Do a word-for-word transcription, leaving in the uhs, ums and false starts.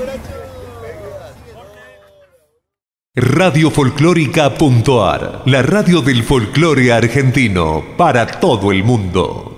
Radio Folclórica punto ar, la radio del folclore argentino para todo el mundo.